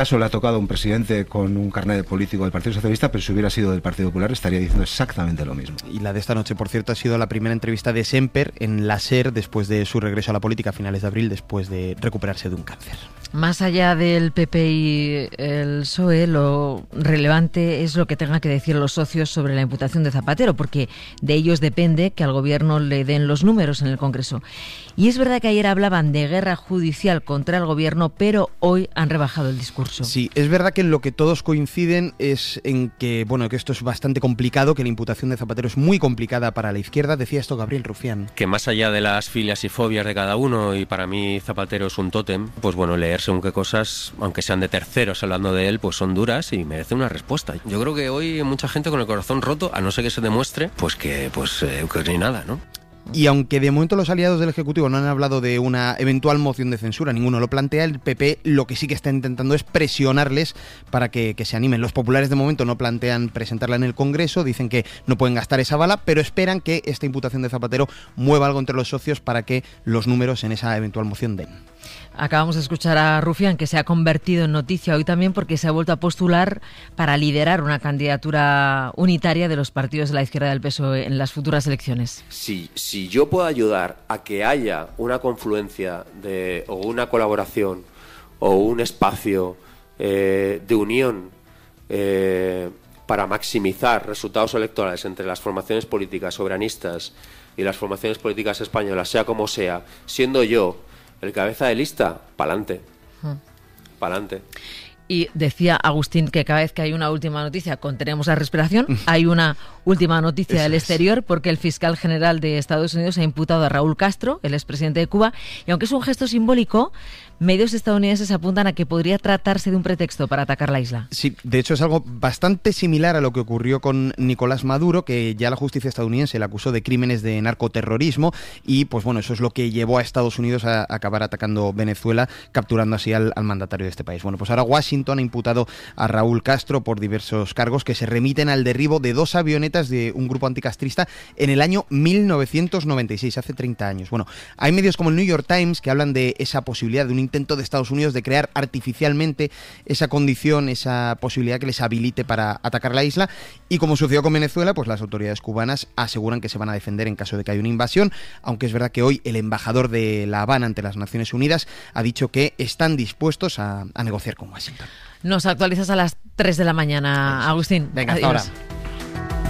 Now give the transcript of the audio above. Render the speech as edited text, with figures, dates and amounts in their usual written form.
caso le ha tocado a un presidente con un carnet de político del Partido Socialista, pero si hubiera sido del Partido Popular estaría diciendo exactamente lo mismo. Y la de esta noche, por cierto, ha sido la primera entrevista de Semper en la SER después de su regreso a la política a finales de abril, después de recuperarse de un cáncer. Más allá del PP y el PSOE, lo relevante es lo que tengan que decir los socios sobre la imputación de Zapatero, porque de ellos depende que al gobierno le den los números en el Congreso. Y es verdad que ayer hablaban de guerra judicial contra el gobierno, pero hoy han rebajado el discurso. Sí, es verdad que en lo que todos coinciden es en que, bueno, que esto es bastante complicado, que la imputación de Zapatero es muy complicada para la izquierda. Decía esto Gabriel Rufián. Que más allá de las filias y fobias de cada uno, y para mí Zapatero es un tótem, pues bueno, leer según qué cosas, aunque sean de terceros hablando de él, pues son duras y merecen una respuesta. Yo creo que hoy hay mucha gente con el corazón roto, a no ser que se demuestre, que ni nada, ¿no? Y aunque de momento los aliados del Ejecutivo no han hablado de una eventual moción de censura, ninguno lo plantea, el PP lo que sí que está intentando es presionarles para que se animen. Los populares de momento no plantean presentarla en el Congreso, dicen que no pueden gastar esa bala, pero esperan que esta imputación de Zapatero mueva algo entre los socios para que los números en esa eventual moción den. Acabamos de escuchar a Rufián, que se ha convertido en noticia hoy también porque se ha vuelto a postular para liderar una candidatura unitaria de los partidos de la izquierda del PSOE en las futuras elecciones. Si yo puedo ayudar a que haya una confluencia o una colaboración o un espacio de unión para maximizar resultados electorales entre las formaciones políticas soberanistas y las formaciones políticas españolas, sea como sea, siendo yo el cabeza de lista, pa'lante. Pa'lante. Y decía Agustín que cada vez que hay una última noticia, contenemos la respiración, hay una última noticia del exterior, porque el fiscal general de Estados Unidos ha imputado a Raúl Castro, el expresidente de Cuba, y aunque es un gesto simbólico, medios estadounidenses apuntan a que podría tratarse de un pretexto para atacar la isla. Sí, de hecho es algo bastante similar a lo que ocurrió con Nicolás Maduro, que ya la justicia estadounidense le acusó de crímenes de narcoterrorismo y pues bueno, eso es lo que llevó a Estados Unidos a acabar atacando Venezuela, capturando así al mandatario de este país. Bueno, pues ahora Washington ha imputado a Raúl Castro por diversos cargos que se remiten al derribo de 2 avionetas de un grupo anticastrista en el año 1996, hace 30 años. Bueno, hay medios como el New York Times que hablan de esa posibilidad de un intento de Estados Unidos de crear artificialmente esa condición, esa posibilidad que les habilite para atacar la isla, y como sucedió con Venezuela, pues las autoridades cubanas aseguran que se van a defender en caso de que haya una invasión, aunque es verdad que hoy el embajador de La Habana ante las Naciones Unidas ha dicho que están dispuestos a negociar con Washington. Nos actualizas a las 3 de la mañana, Agustín. Venga, hasta ahora.